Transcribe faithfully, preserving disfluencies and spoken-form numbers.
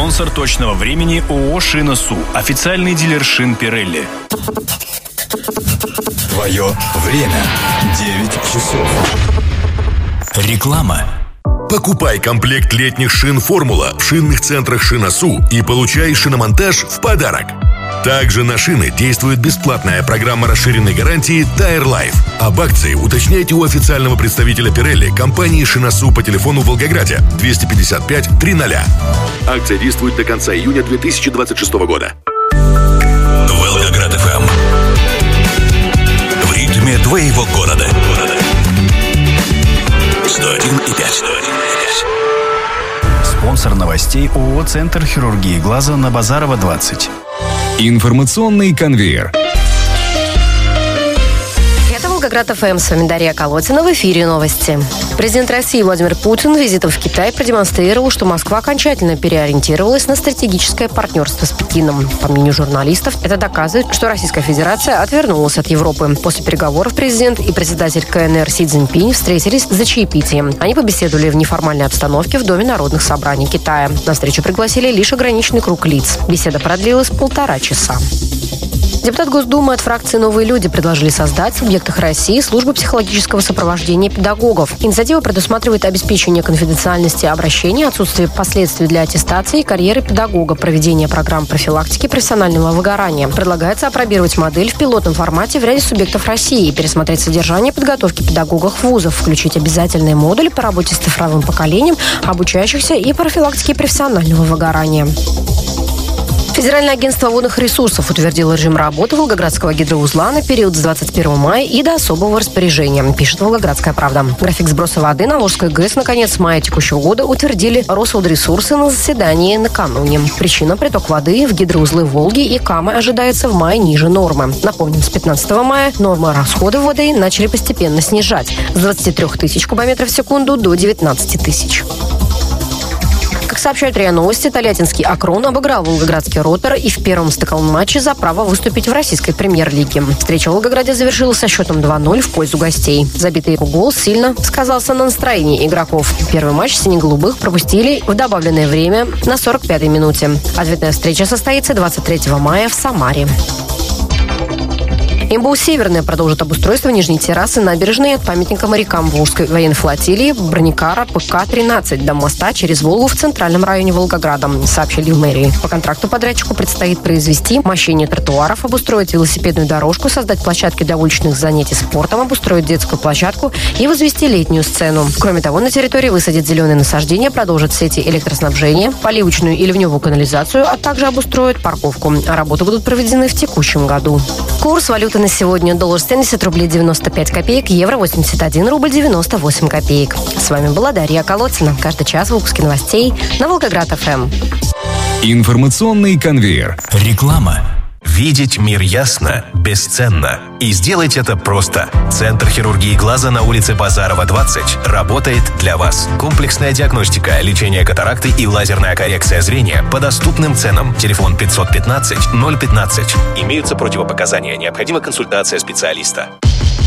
Спонсор точного времени ООО «Шина-Су». Официальный дилер шин Pirelli. Твое время. девять часов. Реклама. Покупай комплект летних шин «Формула» в шинных центрах «Шина-Су» и получай шиномонтаж в подарок. Также на шины действует бесплатная программа расширенной гарантии Tire Life. Об акции уточняйте у официального представителя Pirelli компании «Шина-Су» по телефону в Волгограде двести пятьдесят пять триста. Акция действует до конца июня две тысячи двадцать шестого года. Волгоград эф эм. В ритме твоего города. сто один и пять. Спонсор новостей ООО «Центр хирургии глаза» на Базарова, двадцать. Информационный конвейер. Волгоград эф эм, с вами Дарья Колотина, в эфире новости. Президент России Владимир Путин визитом в Китай продемонстрировал, что Москва окончательно переориентировалась на стратегическое партнерство с Пекином. По мнению журналистов, это доказывает, что Российская Федерация отвернулась от Европы. После переговоров президент и председатель ка эн эр Си Цзиньпинь встретились за чаепитием. Они побеседовали в неформальной обстановке в Доме народных собраний Китая. На встречу пригласили лишь ограниченный круг лиц. Беседа продлилась полтора часа. Депутат Госдумы от фракции «Новые люди» предложили создать в субъектах России службу психологического сопровождения педагогов. Инициатива предусматривает обеспечение конфиденциальности обращения, отсутствие последствий для аттестации и карьеры педагога, проведение программ профилактики профессионального выгорания. Предлагается апробировать модель в пилотном формате в ряде субъектов России, пересмотреть содержание подготовки педагогов вузов, включить обязательные модули по работе с цифровым поколением, обучающихся и профилактике профессионального выгорания. Федеральное агентство водных ресурсов утвердило режим работы Волгоградского гидроузла на период с двадцать первого мая и до особого распоряжения, пишет «Волгоградская правда». График сброса воды на Волжской ГЭС на конец мая текущего года утвердили Росводресурсы на заседании накануне. Причина – приток воды в гидроузлы Волги и Камы ожидается в мае ниже нормы. Напомним, с пятнадцатого мая нормы расхода воды начали постепенно снижать с двадцати трёх тысяч кубометров в секунду до девятнадцати тысяч. Как сообщают РИА Новости, тольяттинский «Акрон» обыграл волгоградский «Ротор» и в первом стыковом матче за право выступить в российской премьер-лиге. Встреча в Волгограде завершилась со счетом два ноль в пользу гостей. Забитый гол сильно сказался на настроении игроков. Первый матч сине-голубых пропустили в добавленное время на сорок пятой минуте. Ответная встреча состоится двадцать третьего мая в Самаре. МБУ «Северная» продолжит обустройство нижней террасы набережной от памятника морякам Волжской военной флотилии бронекара Пэ Ка тринадцать до моста через Волгу в центральном районе Волгограда, сообщили в мэрии. По контракту подрядчику предстоит произвести мощение тротуаров, обустроить велосипедную дорожку, создать площадки для уличных занятий спортом, обустроить детскую площадку и возвести летнюю сцену. Кроме того, на территории высадят зеленые насаждения, продолжат сети электроснабжения, поливочную и ливневую канализацию, а также обустроят парковку. А работы будут проведены в текущем году. Курс валюты на сегодня: доллар семьдесят рублей девяносто пять копеек, евро восемьдесят один рубль девяносто восемь копеек. С вами была Дарья Колотина. Каждый час выпуски новостей на Волгоград эф эм. Информационный конвейер. Реклама. Видеть мир ясно бесценно. И сделать это просто. Центр хирургии глаза на улице Базарова, двадцать работает для вас. Комплексная диагностика, лечение катаракты и лазерная коррекция зрения по доступным ценам. Телефон пятьсот пятнадцать ноль пятнадцать. Имеются противопоказания. Необходима консультация специалиста.